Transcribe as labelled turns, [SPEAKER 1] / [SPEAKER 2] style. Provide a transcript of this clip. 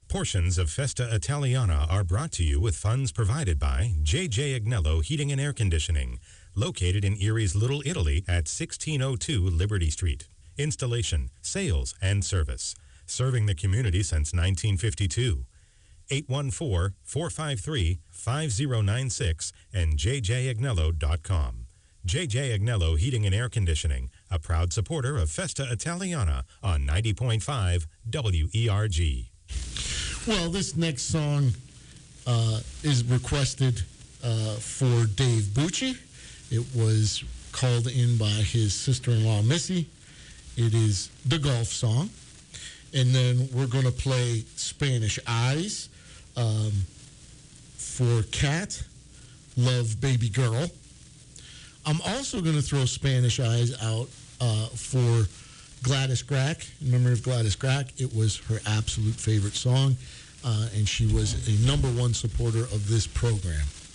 [SPEAKER 1] Portions of Festa Italiana are brought to you with funds provided by J.J. Agnello Heating and Air Conditioning, located in Erie's Little Italy at 1602 Liberty Street. Installation, sales, and service. Serving the community since 1952. 814-453-5096 and jjagnello.com. J.J. Agnello Heating and Air Conditioning, a proud supporter of Festa Italiana on 90.5 WERG.
[SPEAKER 2] Well, this next song is requested for Dave Bucci. It was called in by his sister-in-law, Missy. It is the golf song. And then we're going to play Spanish Eyes for Cat, Love Baby Girl. I'm also going to throw Spanish Eyes out for Gladys Grack. In memory of Gladys Grack, it was her absolute favorite song, and she was a #1 supporter of this program.